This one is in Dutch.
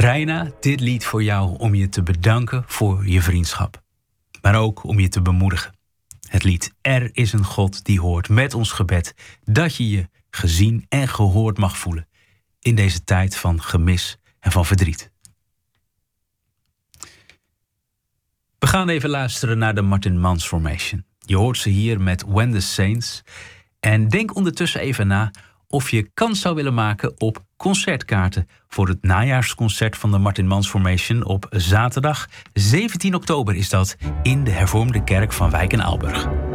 Reina, dit lied voor jou om je te bedanken voor je vriendschap. Maar ook om je te bemoedigen. Het lied Er is een God die hoort met ons gebed dat je je gezien en gehoord mag voelen in deze tijd van gemis en van verdriet. We gaan even luisteren naar de Martin Mans Formation. Je hoort ze hier met When the Saints. En denk ondertussen even na of je kans zou willen maken op concertkaarten voor het najaarsconcert van de Martin Mans Formation op zaterdag 17 oktober is dat in de Hervormde Kerk van Wijk en Aalburg.